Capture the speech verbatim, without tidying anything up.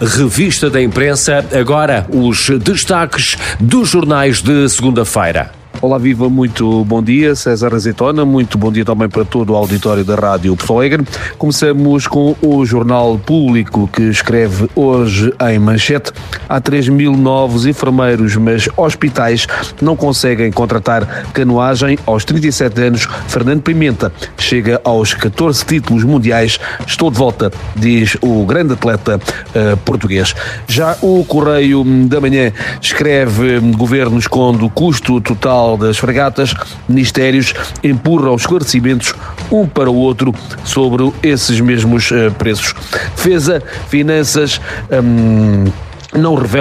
Revista da Imprensa. Agora, os destaques dos jornais de segunda-feira. Olá, viva, muito bom dia, César Azeitona, muito bom dia também para todo o auditório da Rádio Porto Alegre. Começamos com o Jornal Público, que escreve hoje em manchete: há três mil novos enfermeiros, mas hospitais não conseguem contratar canoagem. Aos trinta e sete anos, Fernando Pimenta chega aos catorze títulos mundiais. Estou de volta, diz o grande atleta uh, português. Já o Correio da Manhã escreve: governo esconde o custo total das fragatas, ministérios empurram esclarecimentos um para o outro sobre esses mesmos uh, preços. Defesa, Finanças, hum, não revela